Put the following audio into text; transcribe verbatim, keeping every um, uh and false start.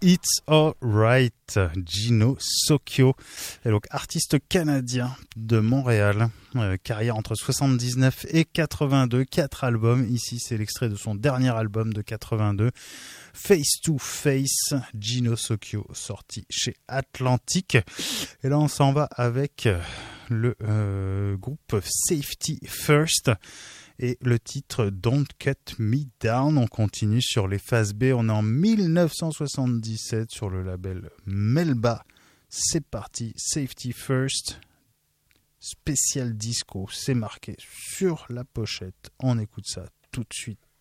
It's Alright, Gino Socchio, est donc artiste canadien de Montréal, euh, carrière entre soixante-dix-neuf et quatre-vingt-deux, quatre albums. Ici, c'est l'extrait de son dernier album de quatre-vingt-deux, Face to Face, Gino Socchio, sorti chez Atlantic. Et là, on s'en va avec le euh, groupe Safety First. Et le titre Don't Cut Me Down. On continue sur les phases B. On est en dix-neuf cent soixante-dix-sept sur le label Melba. C'est parti. Safety First. Spécial disco. C'est marqué sur la pochette. On écoute ça tout de suite.